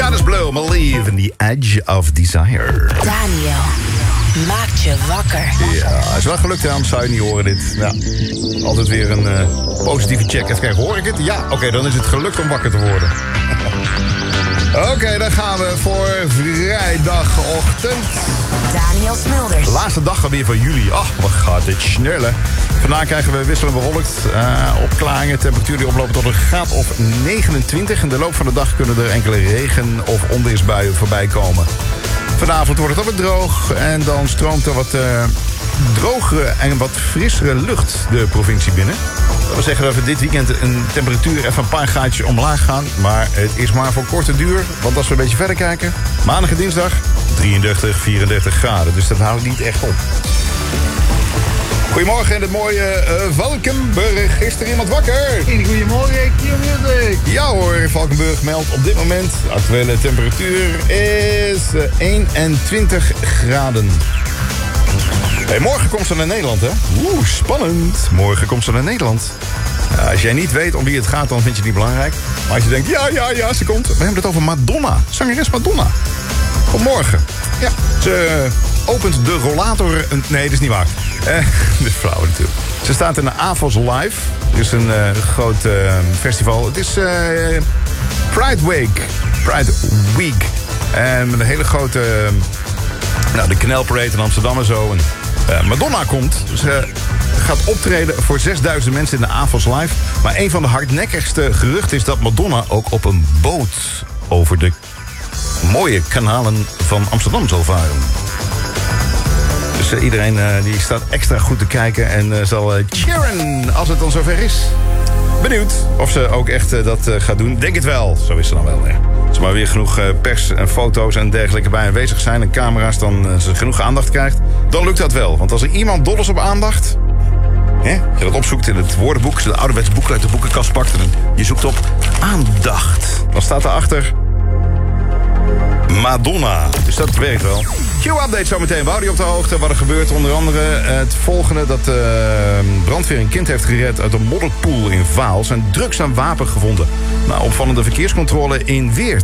Jonas Blue, Believe in the Edge of Desire. Daniel maakt je wakker. Ja, is wel gelukt, anders zou je niet horen dit. Ja, altijd weer een positieve check. Even kijken, hoor ik het? Ja, oké, dan is het gelukt om wakker te worden. Oké, dan gaan we voor vrijdagochtend. Daniel Smulders. De laatste dag alweer van juli. Oh, wat gaat dit snelle. Vandaag krijgen we wisselend bewolkt. Opklaringen, temperatuur die oplopen tot een graad of 29. In de loop van de dag kunnen er enkele regen- of onweersbuien voorbij komen. Vanavond wordt het ook weer droog. En dan stroomt er wat drogere en wat frissere lucht de provincie binnen. Dat wil zeggen dat we dit weekend een temperatuur even een paar graadjes omlaag gaan. Maar het is maar voor korte duur. Want als we een beetje verder kijken, maandag en dinsdag 33, 34 graden. Dus dat houdt niet echt op. Goedemorgen in het mooie Valkenburg. Is er iemand wakker? Goedemorgen, Q-Music. Ja hoor, Valkenburg meldt op dit moment. De actuele temperatuur is 21 graden. Hey, morgen komt ze naar Nederland, hè? Oeh, spannend. Morgen komt ze naar Nederland. Als jij niet weet om wie het gaat, dan vind je het niet belangrijk. Maar als je denkt, ja, ze komt. We hebben het over Madonna. Zangeres Madonna. Komt morgen. Ja, ze opent de rollator. Nee, dat is niet waar. Dit is flauw natuurlijk. Ze staat in de Avos Live. Het is een groot festival. Het is Pride Week. En met een hele grote... de Knelparade in Amsterdam en zo. En, Madonna komt. Ze gaat optreden voor 6000 mensen in de Avos Live. Maar een van de hardnekkigste geruchten is dat Madonna ook op een boot over de mooie kanalen van Amsterdam zal varen. Dus iedereen die staat extra goed te kijken en zal cheeren als het dan zover is. Benieuwd of ze ook echt dat gaat doen. Denk het wel. Zo is ze dan wel. Hè. Als er maar weer genoeg pers en foto's en dergelijke bij aanwezig zijn en camera's, dan ze genoeg aandacht krijgt, dan lukt dat wel. Want als er iemand dol is op aandacht, hè, je dat opzoekt in het woordenboek, de ouderwetse boek uit de boekenkast pakt en je zoekt op aandacht, dan staat daarachter Madonna. Dus dat werkt wel. Q-update zometeen. We houden je op de hoogte wat er gebeurt. Onder andere het volgende. Dat de brandweer een kind heeft gered uit een modderpoel in Vaals. En drugs en wapen gevonden. Nou, opvallende verkeerscontrole in Weert.